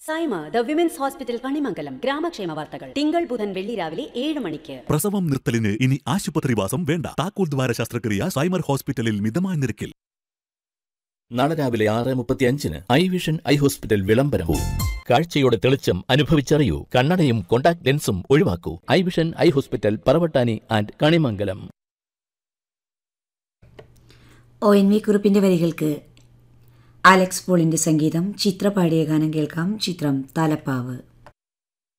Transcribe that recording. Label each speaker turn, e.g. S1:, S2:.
S1: Saima the women's hospital Kanimangalam ഗ്രാമക്ഷേമ വാർത്തകൾ തിങ്കൾ ബുധൻ വെള്ളി രാവിലെ 7 മണിക്ക്.
S2: പ്രസവം നിർത്തലിന് ഇനി ആശുപത്രിവാസം വേണ്ട. താക്കോൽ ദ്വാര ശസ്ത്രക്രിയ സൈമർ ഹോസ്പിറ്റലിൽ മിതമായ നിരക്കിൽ.
S3: നാളെ രാവിലെ 6:35 ഐ വിഷൻ ഐ ഹോസ്പിറ്റൽ വിളംബരവും. കാഴ്ചയുടെ തെളിച്ചം അനുഭവിച്ചറിയൂ. കണ്ണടയും contact ലെൻസും ഒഴിവാക്കൂ. I vision eye hospital, Paravattani and Kanimangalam.
S4: ONV കുറുപ്പിന്റെ വരികൾക്ക് അലക്സ് പോളിന്റെ സംഗീതം. ചിത്ര പാടിയ ഗാനം കേൾക്കാം. ചിത്രം തലപ്പാവ്.